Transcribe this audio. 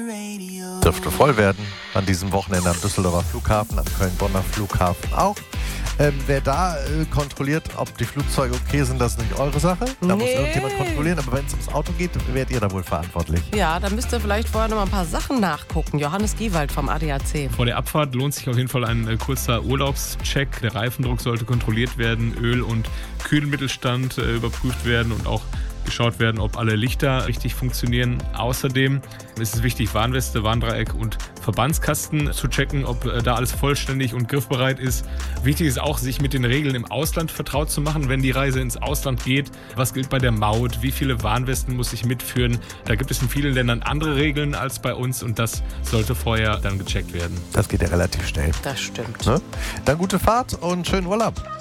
Dürfte voll werden an diesem Wochenende am Düsseldorfer Flughafen, am Köln-Bonner Flughafen auch. Wer da kontrolliert, ob die Flugzeuge okay sind, das ist nicht eure Sache. Da muss irgendjemand kontrollieren. Aber wenn es ums Auto geht, werdet ihr da wohl verantwortlich. Ja, da müsst ihr vielleicht vorher noch mal ein paar Sachen nachgucken. Johannes Giewald vom ADAC. Vor der Abfahrt lohnt sich auf jeden Fall ein kurzer Urlaubscheck. Der Reifendruck sollte kontrolliert werden, Öl- und Kühlmittelstand überprüft werden und auch geschaut werden, ob alle Lichter richtig funktionieren. Außerdem ist es wichtig, Warnweste, Warndreieck und Verbandskasten zu checken, ob da alles vollständig und griffbereit ist. Wichtig ist auch, sich mit den Regeln im Ausland vertraut zu machen, wenn die Reise ins Ausland geht. Was gilt bei der Maut? Wie viele Warnwesten muss ich mitführen? Da gibt es in vielen Ländern andere Regeln als bei uns und das sollte vorher dann gecheckt werden. Das geht ja relativ schnell. Das stimmt. Ne? Dann gute Fahrt und schönen Urlaub.